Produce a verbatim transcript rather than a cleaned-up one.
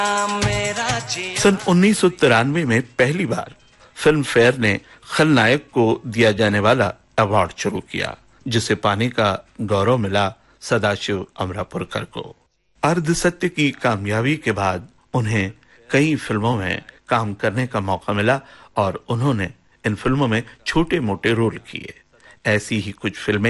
सन उन्नीस सौ तिरानवे में पहली बार फिल्म फेयर ने खलनायक को दिया जाने वाला अवार्ड शुरू किया, जिसे पाने का गौरव मिला सदाशिव अमरापुरकर को। अर्ध सत्य की कामयाबी के बाद उन्हें कई फिल्मों में काम करने का मौका मिला और उन्होंने इन फिल्मों में छोटे मोटे रोल किए। ऐसी ही कुछ फिल्में